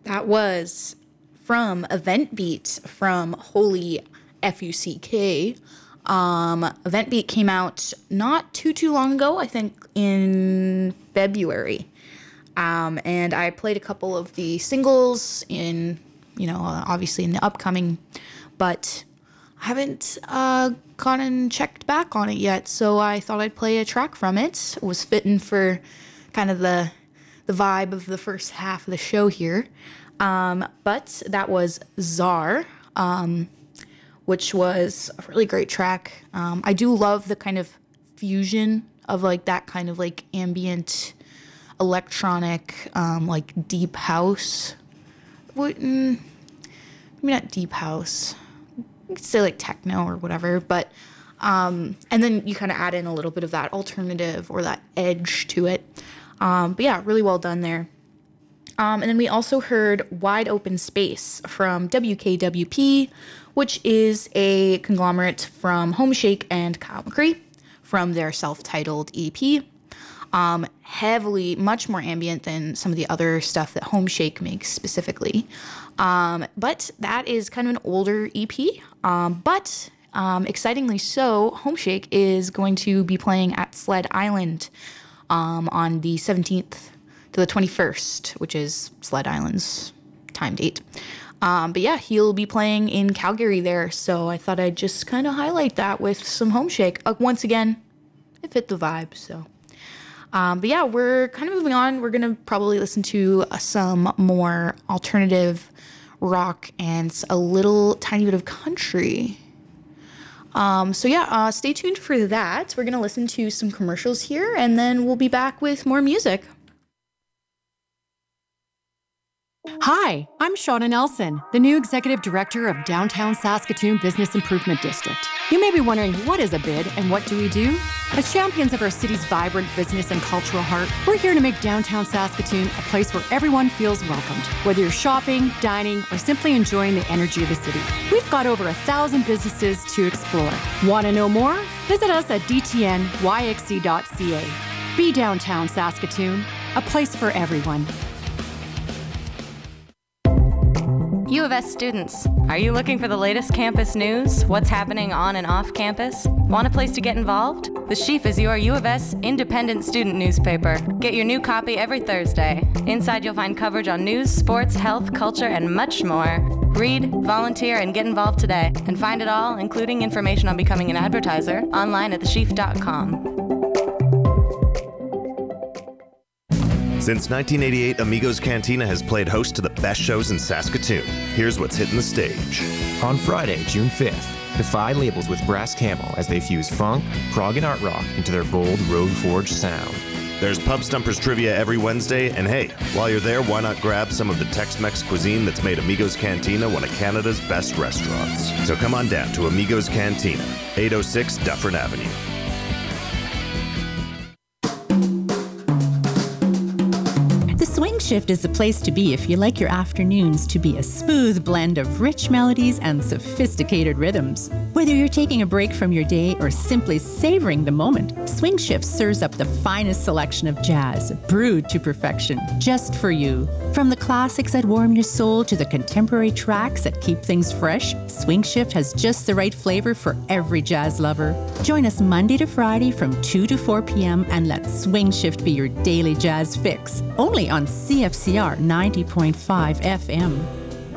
That was from Event Beat from Holy Fuck. Event Beat came out not too long ago, I think in February. And I played a couple of the singles in, obviously in the upcoming, but I haven't gone and checked back on it yet. So I thought I'd play a track from it. It was fitting for kind of the vibe of the first half of the show here. But that was Czar, which was a really great track. I do love the kind of fusion of like that kind of like ambient electronic, like deep house. Maybe not deep house. You could say like techno or whatever, but and then you kind of add in a little bit of that alternative or that edge to it. But yeah, really well done there. And then we also heard Wide Open Space from WKWP, which is a conglomerate from Homeshake and Kyle McCree from their self-titled EP. Heavily, much more ambient than some of the other stuff that Homeshake makes specifically. But that is kind of an older EP. But excitingly so, Homeshake is going to be playing at Sled Island on the 17th to the 21st, which is Sled Island's time date. But yeah, he'll be playing in Calgary there, so I thought I'd just kind of highlight that with some Homeshake. Once again, it fit the vibe, so. But yeah, we're kind of moving on. We're going to probably listen to some more alternative rock and a little tiny bit of country. So yeah, stay tuned for that. We're going to listen to some commercials here, and then we'll be back with more music. Hi, I'm Shauna Nelson, the new Executive Director of Downtown Saskatoon Business Improvement District. You may be wondering, what is a BID and what do we do? As champions of our city's vibrant business and cultural heart, we're here to make downtown Saskatoon a place where everyone feels welcomed, whether you're shopping, dining, or simply enjoying the energy of the city. We've got over 1,000 businesses to explore. Want to know more? Visit us at dtnyxe.ca. Be downtown Saskatoon, a place for everyone. U of S students, are you looking for the latest campus news? What's happening on and off campus? Want a place to get involved? The Sheaf is your U of S independent student newspaper. Get your new copy every Thursday. Inside you'll find coverage on news, sports, health, culture, and much more. Read, volunteer, and get involved today. And find it all, including information on becoming an advertiser, online at thesheaf.com. Since 1988, Amigos Cantina has played host to the best shows in Saskatoon. Here's what's hitting the stage. On Friday, June 5th, defy labels with Brass Camel as they fuse funk, prog, and art rock into their bold, road-forged sound. There's Pub Stumpers trivia every Wednesday, and hey, while you're there, why not grab some of the Tex-Mex cuisine that's made Amigos Cantina one of Canada's best restaurants. So come on down to Amigos Cantina, 806 Dufferin Avenue. Swing Shift is the place to be if you like your afternoons to be a smooth blend of rich melodies and sophisticated rhythms. Whether you're taking a break from your day or simply savoring the moment, Swing Shift serves up the finest selection of jazz, brewed to perfection, just for you. From the classics that warm your soul to the contemporary tracks that keep things fresh, Swing Shift has just the right flavor for every jazz lover. Join us Monday to Friday from 2 to 4 p.m. and let Swing Shift be your daily jazz fix. Only on CFCR 90.5 FM.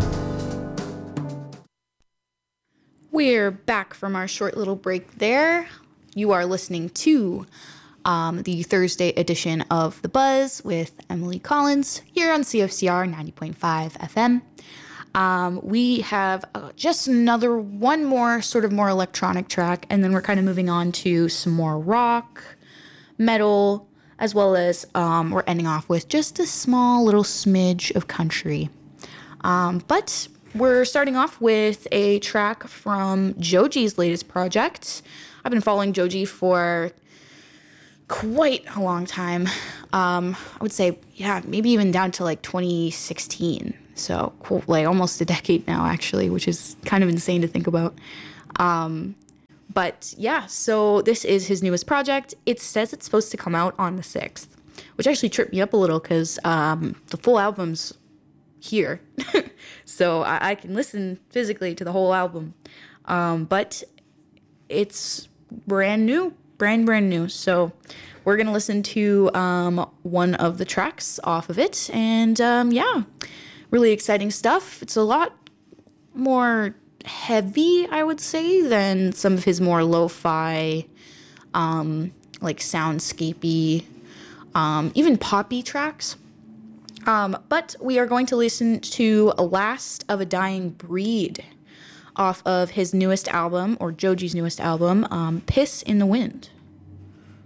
We're back from our short little break there. You are listening to the Thursday edition of The Buzz with Emily Collins here on CFCR 90.5 FM. We have just one more sort of more electronic track, and then we're kind of moving on to some more rock, metal, as well as we're ending off with just a small little smidge of country. But we're starting off with a track from Joji's latest project. I've been following Joji for quite a long time. I would say, yeah, maybe even down to like 2016. So cool, like almost a decade now, actually, which is kind of insane to think about. But yeah, so this is his newest project. It says it's supposed to come out on the 6th, which actually tripped me up a little because the full album's here. So I can listen physically to the whole album. But it's brand new. Brand new. So we're going to listen to one of the tracks off of it. And yeah, really exciting stuff. It's a lot more heavy, I would say, than some of his more lo-fi, like soundscapey, even poppy tracks. But we are going to listen to Last of a Dying Breed off of his newest album, or Joji's newest album, Piss in the Wind.